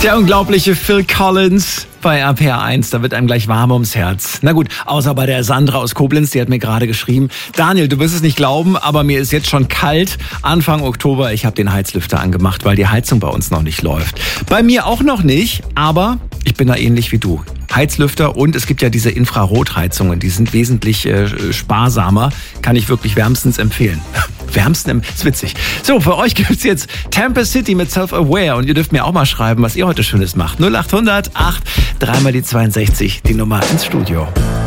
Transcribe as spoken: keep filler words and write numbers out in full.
Der unglaubliche Phil Collins bei R P R eins, da wird einem gleich warm ums Herz. Na gut, außer bei der Sandra aus Koblenz, die hat mir gerade geschrieben, Daniel, du wirst es nicht glauben, aber mir ist jetzt schon kalt. Anfang Oktober, ich habe den Heizlüfter angemacht, weil die Heizung bei uns noch nicht läuft. Bei mir auch noch nicht, aber ich bin da ähnlich wie du. Heizlüfter und es gibt ja diese Infrarotheizungen, die sind wesentlich äh, sparsamer, kann ich wirklich wärmstens empfehlen. Wärmsten, ist witzig. So, für euch gibt's jetzt Tampa City mit Self-Aware und ihr dürft mir auch mal schreiben, was ihr heute Schönes macht. null acht hundert acht, dreimal die zweiundsechzig, die Nummer ins Studio.